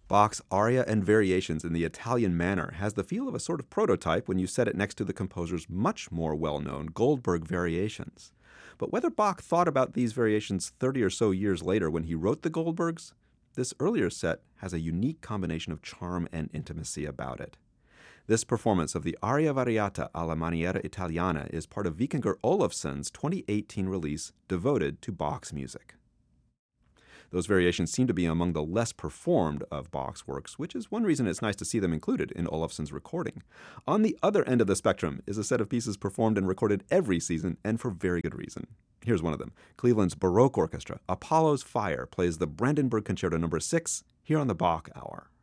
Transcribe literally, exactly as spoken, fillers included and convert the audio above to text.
Bach's aria and variations in the Italian manner has the feel of a sort of prototype when you set it next to the composer's much more well-known Goldberg variations. But whether Bach thought about these variations thirty or so years later when he wrote the Goldbergs, this earlier set has a unique combination of charm and intimacy about it. This performance of the Aria Variata alla Maniera Italiana is part of Vikingur Olafsson's twenty eighteen release devoted to Bach's music. Those variations seem to be among the less performed of Bach's works, which is one reason it's nice to see them included in Olafsson's recording. On the other end of the spectrum is a set of pieces performed and recorded every season, and for very good reason. Here's one of them. Cleveland's Baroque Orchestra, Apollo's Fire, plays the Brandenburg Concerto number six here on the Bach Hour.